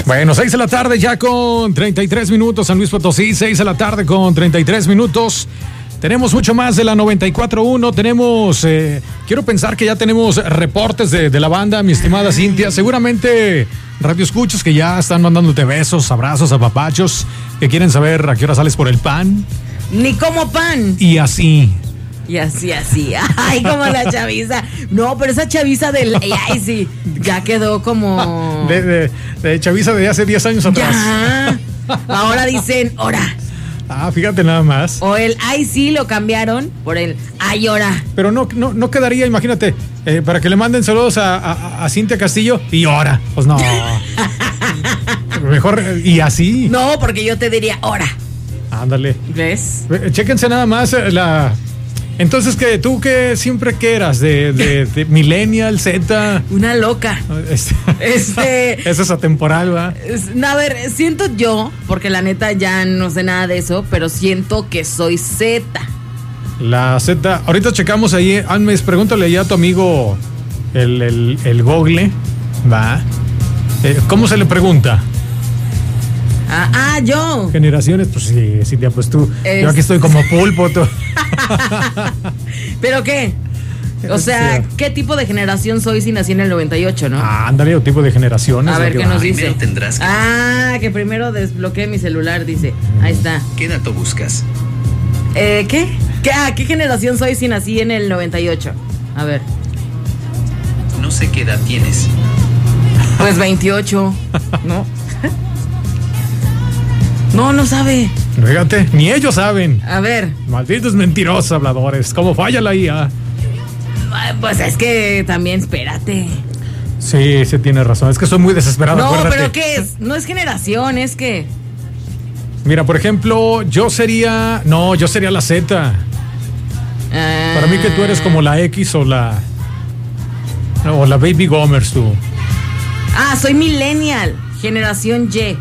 Bueno, 6 de la tarde ya con 33 minutos, San Luis Potosí, 6 de la tarde con 33 minutos. Tenemos mucho más de la 94.1, tenemos, quiero pensar que ya tenemos reportes de la banda, mi estimada Cintia, seguramente radioescuchas que ya están mandándote besos, abrazos, apapachos, que quieren saber a qué hora sales por el pan. Ni como pan. Y así. Y así. Ay, como la chaviza. No, pero esa chaviza del... Ay, sí, ya quedó como... De chaviza de hace 10 años atrás. Ya. Ahora dicen, hora. Ah, fíjate nada más. O el ay sí lo cambiaron por el ay hora. Pero no quedaría, imagínate, para que le manden saludos a Cintia Castillo y hora. Pues no. Mejor y así. No, porque yo te diría hora. Ándale. ¿Ves? Chéquense nada más la... Entonces, ¿tú qué siempre que eras? ¿De Millennial, Z? Una loca. Eso es atemporal, ¿va? A ver, siento yo, porque la neta ya no sé nada de eso, pero siento que soy Z. La Z, ahorita checamos ahí, Almes, pregúntale ya a tu amigo el Google, ¿va? ¿Cómo se le pregunta? Yo. Generaciones, pues sí, pues tú. Yo aquí estoy como pulpo. ¿Pero qué? O sea, ¿qué tipo de generación soy si nací en el 98, no? Ándale, o tipo de generaciones. A ver, ¿qué nos dice? Tendrás que primero desbloqueé mi celular, dice. Ahí está. ¿Qué dato buscas? ¿Qué? ¿Qué generación soy si nací en el 98? A ver. No sé qué edad tienes. Pues 28, ¿no? No sabe. Fíjate, ni ellos saben. A ver. Malditos mentirosos habladores. ¿Cómo falla la IA? Pues es que también espérate. Sí, tiene razón. Es que soy muy desesperado. No, acuérdate. pero ¿qué es? No es generación, es que... Mira, por ejemplo, yo sería la Z. Para mí que tú eres como la X o la Baby Gomers, tú. Soy millennial, generación Y.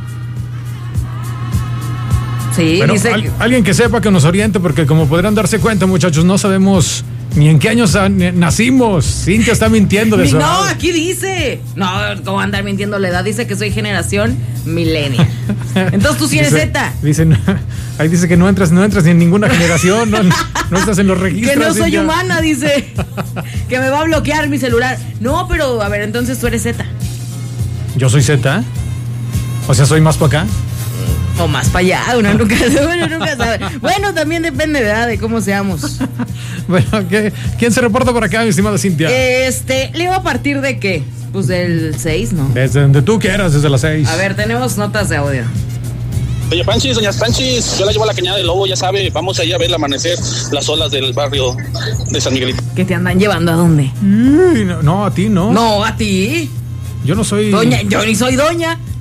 Sí, bueno, dice alguien que sepa, que nos oriente, porque como podrán darse cuenta, muchachos, no sabemos ni en qué años nacimos. Cintia está mintiendo de eso. No, aquí dice. No, ¿cómo andar mintiendo la edad? Dice que soy generación millennial. Entonces tú sí eres Z. Ahí dice que no entras ni en ninguna generación, no estás en los registros. Que no soy Cintia. humana, dice. Que me va a bloquear mi celular. No, pero a ver, entonces tú eres Z. Yo soy Z. O sea, soy más para acá. O más para allá, uno nunca sabe. Bueno, también depende, ¿verdad? De cómo seamos. Bueno, ¿quién se reporta por acá, mi estimada Cintia? Le iba a partir de qué? Pues del 6, ¿no? Desde donde tú quieras, desde las 6. A ver, tenemos notas de audio. Doña Panchis, yo la llevo a la Cañada del Lobo, ya sabe, vamos allá a ver el amanecer, las olas del barrio de San Miguelito. ¿Que te andan llevando a dónde? No, a ti no. No, a ti. Yo no soy... Doña, yo ni soy doña.